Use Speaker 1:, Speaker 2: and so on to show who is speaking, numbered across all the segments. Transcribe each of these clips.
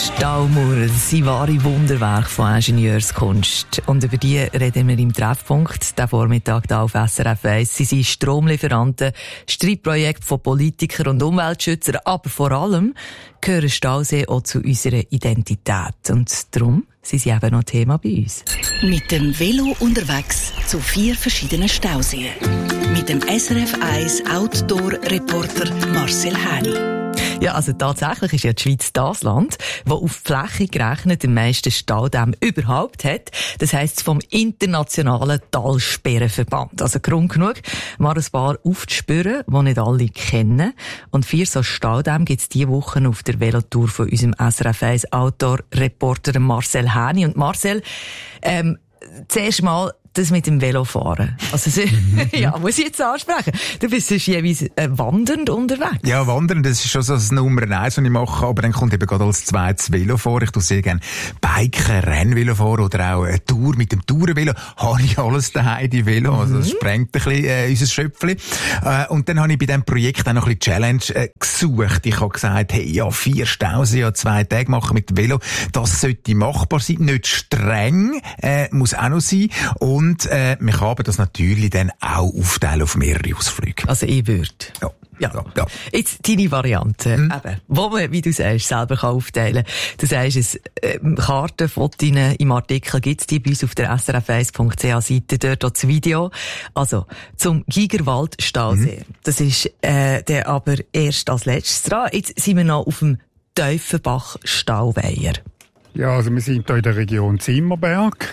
Speaker 1: Staumauer, das sind wahre Wunderwerke von Ingenieurskunst. Und über die reden wir im Treffpunkt, den Vormittag hier auf SRF 1. Sie sind Stromlieferanten, Streitprojekte von Politikern und Umweltschützern, aber vor allem gehören Stauseen auch zu unserer Identität. Und darum sind sie eben noch Thema bei uns.
Speaker 2: Mit dem Velo unterwegs zu 4 verschiedenen Stauseen. Mit dem SRF 1 Outdoor-Reporter Marcel Häni.
Speaker 1: Ja, also tatsächlich ist ja die Schweiz das Land, das auf die Fläche gerechnet den meisten Staudämme überhaupt hat. Das heisst vom internationalen Talsperrenverband. Also Grund genug, mal ein paar aufzuspüren, die nicht alle kennen. Und 4 so Staudämme gibt es diese Woche auf der Velotour von unserem SRF 1 Outdoor-Reporter Marcel Häni. Und Marcel, zuerst mal das mit dem Velofahren. Also, ja, muss ich jetzt ansprechen. Du bist sonst jeweils wandernd unterwegs.
Speaker 3: Ja, wandern, das ist schon so das Nummer 1, was ich mache. Aber dann kommt eben gerade als zweites Velofahren. Ich tue sehr gerne Biken, Rennvelo fahren oder auch eine Tour mit dem Tourenvelo. Habe ich alles daheim, die Velo. Also, das sprengt ein bisschen unser Schöpfchen. Und dann habe ich bei diesem Projekt auch noch ein bisschen Challenge gesucht. Ich habe gesagt, hey, ja, 4 Stauseen an 2 Tagen machen mit dem Velo. Das sollte machbar sein. Nicht streng, muss auch noch sein. Und wir können das natürlich dann auch aufteilen auf mehrere Ausflüge.
Speaker 1: Also ich würde.
Speaker 3: Ja.
Speaker 1: Jetzt deine Variante, eben, wo man, wie du sagst, selber kann aufteilen kann. Du sagst es, Karten, Fotos im Artikel gibt's die bei uns auf der srf1.ch-Seite, dort auch das Video. Also, zum Gigerwald-Stausee. Das ist der aber erst als letztes dran. Jetzt sind wir noch auf dem Tiefenbach-Stauweiher.
Speaker 4: Ja, also wir sind hier in der Region Zimmerberg,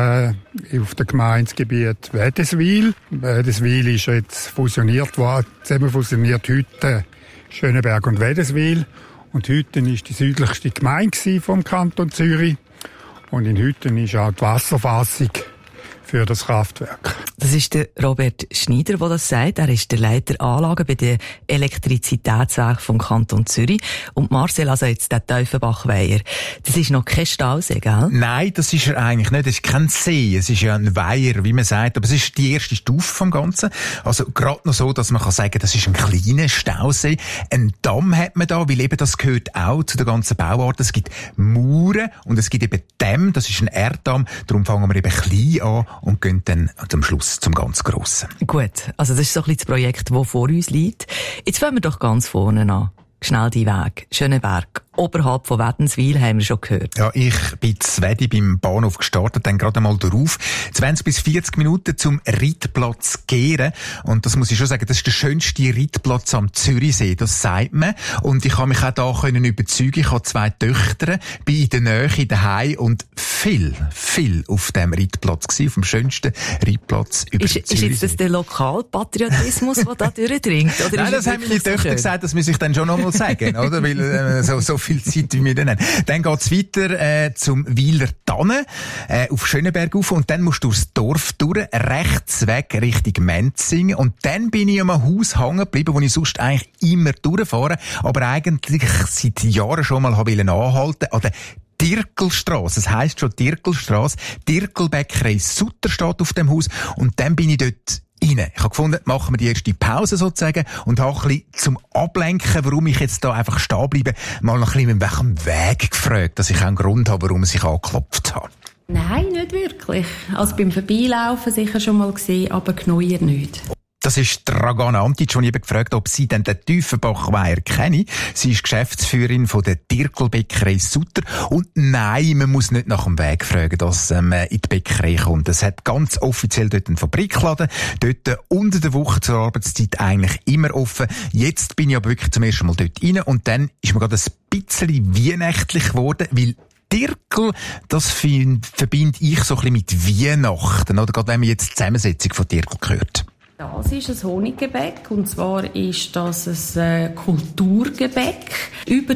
Speaker 4: auf dem Gemeindegebiet Wädenswil. Wädenswil ist jetzt fusioniert worden, zusammen fusioniert heute Schöneberg und Wädenswil. Und Hütten ist die südlichste Gemeinde vom Kanton Zürich. Und in Hütten ist auch die Wasserfassung für das Kraftwerk.
Speaker 1: Das ist der Robert Schneider, der das sagt. Er ist der Leiter Anlagen bei den Elektrizitätswerken vom Kanton Zürich. Und Marcel, also jetzt der Tiefenbach-Weiher, das ist noch kein Stausee, gell?
Speaker 3: Nein, das ist er eigentlich nicht. Das ist kein See. Es ist ja ein Weiher, wie man sagt. Aber es ist die erste Stufe vom Ganzen. Also gerade noch so, dass man kann sagen, das ist ein kleiner Stausee. Ein Damm hat man da, weil eben das gehört auch zu der ganzen Bauart. Es gibt Mauern und es gibt eben Dämme. Das ist ein Erddamm. Darum fangen wir eben klein an und gehen dann zum Schluss zum ganz Grossen.
Speaker 1: Gut, also das ist so ein bisschen das Projekt, das vor uns liegt. Jetzt fangen wir doch ganz vorne an. Schnell die Weg. Schöneberg. Oberhalb von Wädenswil haben wir schon gehört.
Speaker 3: Ja, ich bin zu Wedi beim Bahnhof gestartet, dann gerade einmal darauf. 20 bis 40 Minuten zum Reitplatz Geren. Und das muss ich schon sagen, das ist der schönste Reitplatz am Zürichsee, das sagt man. Und ich habe mich auch da können überzeugen. Ich habe 2 Töchter, bin in der Nähe daheim und viel auf dem Reitplatz gewesen, auf dem schönsten Reitplatz über den Zürichsee.
Speaker 1: Ist jetzt das der Lokalpatriotismus, der da durchdringt? Oder
Speaker 3: nein, das haben meine Töchter gesagt, das muss ich dann schon noch mal sagen, oder? Weil so viel Zeit, wie wir dann haben. Dann geht's weiter zum Weiler Tannen, auf Schöneberg auf, und dann musst du durchs Dorf durch, rechts weg Richtung Menzingen, und dann bin ich an einem Haus hängen geblieben, wo ich sonst eigentlich immer durchfahre, aber eigentlich seit Jahren schon mal habe anhalten an der Dirkelstrasse. Das heisst schon Dirkelstrasse. Dirkelbäckerei Sutter steht auf dem Haus, und dann bin ich dort rein. Ich habe gefunden, machen wir die erste Pause sozusagen und habe ein bisschen zum Ablenken, warum ich jetzt da einfach stehen bleibe, mal noch ein bisschen nach dem Weg gefragt, dass ich auch einen Grund habe, warum ich angeklopft habe.
Speaker 5: Nein, nicht wirklich. Also beim Vorbeilaufen sicher schon mal gesehen, aber Gneuer nicht.
Speaker 3: Das ist Dragana Antic, und ich habe gefragt, ob sie denn den Tiefenbach-Weiher kenne. Sie ist Geschäftsführerin von der Dirkelbäckerei Sutter. Und nein, man muss nicht nach dem Weg fragen, dass man in die Bäckerei kommt. Es hat ganz offiziell dort einen Fabrikladen. Dort unter der Woche zur Arbeitszeit eigentlich immer offen. Jetzt bin ich aber wirklich zum ersten Mal dort rein, und dann ist mir gerade ein bisschen weihnachtlich geworden, weil Dirkel, das verbinde ich so ein bisschen mit Weihnachten, oder? Gerade wenn man jetzt die Zusammensetzung von Dirkel hört.
Speaker 5: Das ist ein Honiggebäck, und zwar ist das ein Kulturgebäck, über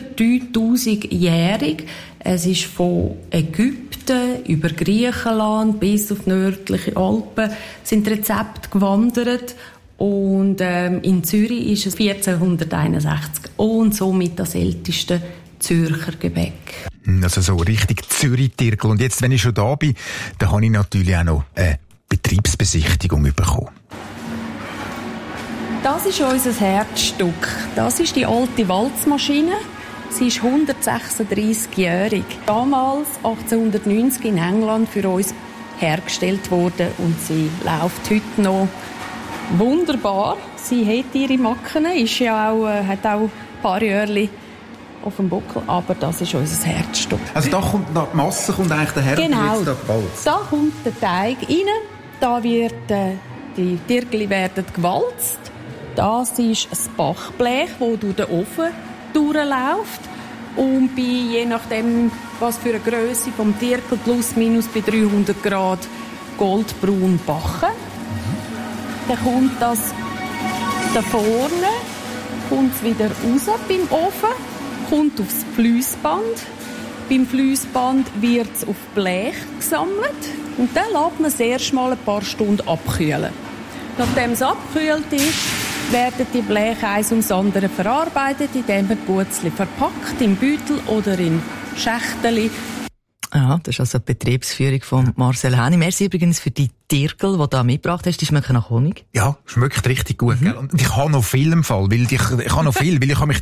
Speaker 5: 3000-jährig. Es ist von Ägypten über Griechenland bis auf die nördliche Alpen sind Rezepte gewandert. Und in Zürich ist es 1461 und somit das älteste Zürcher Gebäck.
Speaker 3: Also so richtig Zürich-Dirkel. Und jetzt, wenn ich schon da bin, dann habe ich natürlich auch noch eine Betriebsbesichtigung bekommen.
Speaker 5: Das ist unser Herzstück. Das ist die alte Walzmaschine. Sie ist 136-jährig. Damals, 1890 in England, für uns hergestellt worden und sie läuft heute noch wunderbar. Sie hat ihre Macken, ist ja auch, hat auch ein paar Jahre auf dem Buckel, aber das ist unser Herzstück.
Speaker 3: Also da kommt die Masse eigentlich daher,
Speaker 5: genau.
Speaker 3: und jetzt da gewalzt.
Speaker 5: Da kommt der Teig rein, da wird die Dirgli werden gewalzt. Das ist ein Backblech, das durch den Ofen durchläuft und je nachdem, was für eine Grösse vom Dirgel, plus minus bei 300 Grad goldbraun backen. Dann kommt das da vorne, kommt es wieder raus beim Ofen, kommt aufs Fliessband. Beim Fliessband wird es auf Blech gesammelt und dann lässt man es erst mal ein paar Stunden abkühlen. Nachdem es abgekühlt ist, werden die Bleche eins ums andere verarbeitet, indem man Gutzli verpackt in Beutel oder in Schächteli.
Speaker 1: Ja, das ist also die Betriebsführung von Marcel Häni. Merci übrigens für die Dirgel, die du da mitgebracht hast. Die schmecken nach Honig.
Speaker 3: Ja, schmeckt richtig gut. Gell? Und ich habe noch viel im Fall, weil ich habe mich